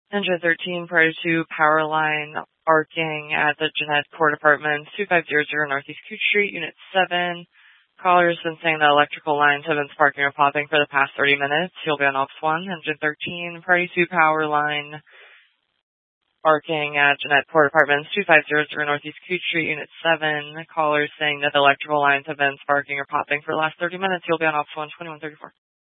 Engine 13, prior to power line arcing at the Jeanette Court Apartments, 2500 Northeast Cooch Street, Unit 7. Caller's been saying that electrical lines have been sparking or popping for the past 30 minutes. He'll be on Ops 1. Engine 13, prior to power line arcing at Jeanette Court Apartments, 2500 Northeast Cooch Street, Unit 7. Caller's saying that the electrical lines have been sparking or popping for the last 30 minutes. He'll be on Ops 1, 2134.